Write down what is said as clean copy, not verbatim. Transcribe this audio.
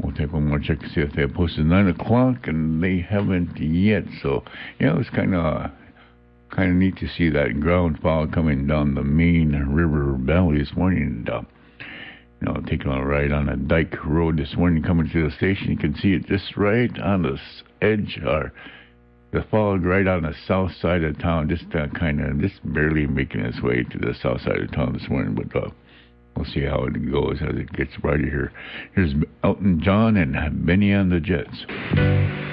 We'll take one more check to see if they posted 9 o'clock, and they haven't yet. So, yeah, it was kind of neat to see that ground fall coming down the main river valley this morning. And, taking a ride on a dike road this morning coming to the station. You can see it just right on the edge, or the fog right on the south side of town, just barely making its way to the south side of town this morning. But we'll see how it goes as it gets brighter here. Here's Elton John and Benny and the Jets.